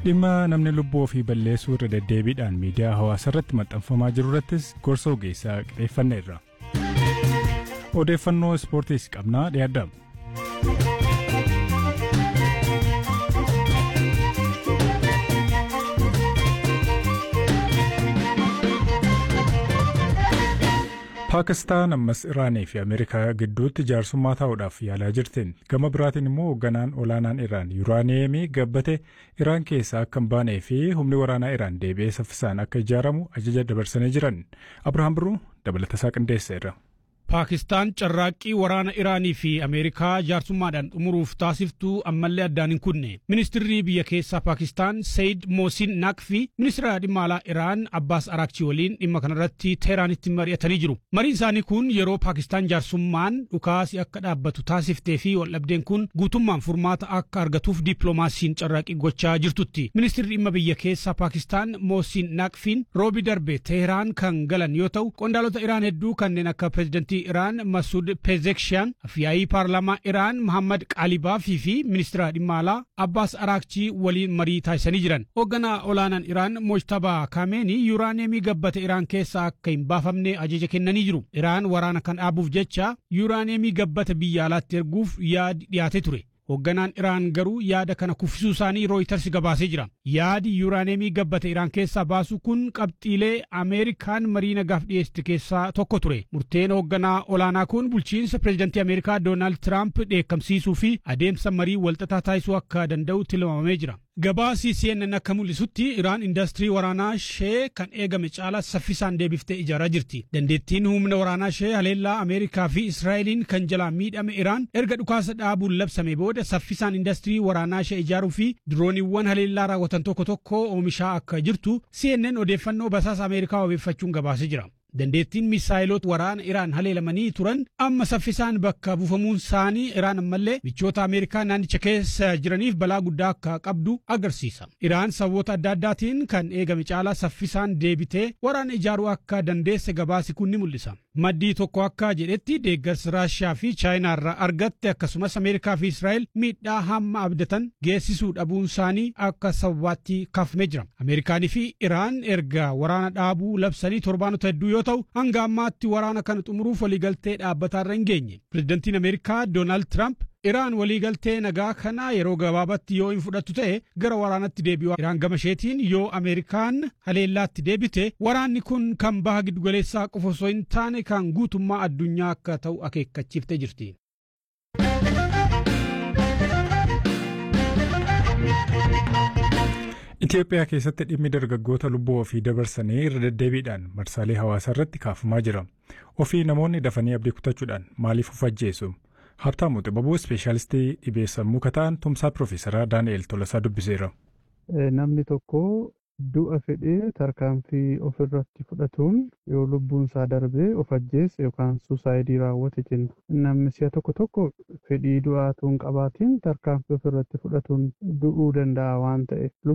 dhimma namni lubbuu ofii balleessuu irra deddeebiidhaan miidiyaa hawaasaa irratti maxxanfamaa jiru irrattis gorsa ogeessaa qixeeffanneerra. Odeeffannoo ispoortiis qabnaa dhiyaadha. Paakistaan ammas Iraanii fi Ameerikaa gidduutti jaarsummaa taa'uudhaaf yaalaa jirtiin. Gama biraatiin immoo hoogganaan olaanaan Iraan yuuraaniyeemii gabbate Iraan keessaa akka hin baanee fi humni waraanaa Iraan deebi'ee saffisaan akka ijaaramu ajaja dabarsanii jiran. Abrahaam Birruu dabalatasaa qindeesseera. Paakistaan carraaqqii waraana Iraanii fi Ameerikaa jaarsummaadhaan xumuruuf taasiftuu ammallee addaan hin kunne. Ministirri biyya keessaa Paakistaan Sayyid Mohsin Naqvi ministeera dhimma alaa Iraan Abbaas Araghchi waliin dhimma kanarratti Teeraanitti mari'atanii jiru. Mariin isaanii kun yeroo Paakistaan jaarsummaan dhukaasi akka dhaabbatu taasiftee fi waldhabdeen kun guutummaan furmaata akka argatuuf dippiloomaasiin carraaqqii gochaa jirtutti. Ministirri dhimma biyya keessaa Paakistaan Mohsin Naqviin roobi darbe Teheraan kan galan yoo ta'u qondaalota Iraan hedduu kanneen akka pireezidantii Iraan Masoud Pezeshkian, afyaa'ii paarlaamaa Iraan Muhammad Qalibaafii fi ministeera dhimma alaa Abbaas Araghchi waliin marii taasisanii jiran. Hoogganaa olaanaan Iraan Mojtabaa Kameeni yuuraaniyeemii gabbate Iraan keessaa akka hin baafamne ajaja kennanii jiru. Iraan waraana kan dhaabuuf jecha yuuraaniyeemii gabbate biyya alaatti erguuf yaadi dhiyaatee ture. Hoogganaan Iraan garuu yaada kana kuffisuu isaanii Reuters gabaasee jira. Yaadi yuuraaniyeemii gabbate Iraan keessaa baasuu kun qabxiilee Ameerikaan marii nagaaf dhiyeessite keessaa tokko ture. Murteen hoogganaa olaanaa kun bulchiinsa pireezidantii Ameerikaa Doonaald Tiraamp dheekkamsiisuu fi adeemsa marii walxaxaa taasisuu akka danda'u tilmaamamee jira. Gabaasi CNN akka mul'isutti Iraan indaastirii waraanaa ishee kan eegame caalaa saffisaan deebiftee ijaaraa jirti. Dandeettiin humna waraanaa ishee haleellaa Ameerikaa fi Israa'eliin kan jalaa miidhame Iraan erga dhukaasa dhaabuun labsame booda saffisaan indaastirii waraanaa ishee ijaaruu fi dirooniiwwan haleellaa raawwatan tokko tokko oomishaa akka jirtu CNN odeeffannoo basaasa Ameerikaa wabeeffachuun gabaasee jira. Dandeettiin misaayilota waraana Iraan haleelamanii turan amma saffisaan bakka buufamuun isaanii Iraan ammallee michoota Ameerikaa naannicha keessa jiraniif balaa guddaa akka qabdu agarsiisa. Iraan sababoota adda addaatiin kan eegame caalaa saffisaan deebitee waraana ijaaruu akka dandeesse gabaasi kun ni mul'isa. Maddii tokko akka jedhetti deeggarsa Raashiyaa fi Chaayinaa irraa argatte akkasumas Ameerikaa fi Israa'el miidhaa hamma abdatan geessisuu dhabuun isaanii akka sababaatti kaafamee jira. Ameerikaanii fi Iraan erga waraana dhaabuu labsanii torbaanota hedduu yoo ta'u hanga ammaatti waraana kana xumuruuf waliigaltee dhaabbataa irra hin geenye. Pireezidantiin Ameerikaa Doonaald Tiraamp Iraan waliigaltee nagaa kana yeroo gabaabatti yoo hin fudhattu ta'e gara waraanatti deebi'u. Iraan gama isheetiin yoo Ameerikaan haleellaatti deebite waraanni kun kan baha giddugaleessaa qofa osoo hin taane kan guutummaa addunyaa akka ta'u akeekkachiiftee jirti. Itoophiyaa keessatti dhimmi dargaggoota lubbuu ofii dabarsanii irra deddeebiidhaan marsaalee hawaasaa irratti kaafamaa jira. Ofii namoonni dafanii abdii kutachuudhaan maaliif of ajjeesu? Habtaamu Xibabuu ispeeshaalistii dhibee sammuu kataan tumsaa Piroofeesaraa Daani'el Tolasaa dubbiseera. Namni tokko du'a fedhee tarkaanfii ofirratti fudhatuun yoo lubbuun isaa darbee of ajjeese yookaan suusaayidii raawwate jenna. Namni si'a tokko fedhii du'aa tuun qabaatiin tarkaanfii ofirratti fudhatuun du'uu danda'a waan ta'eef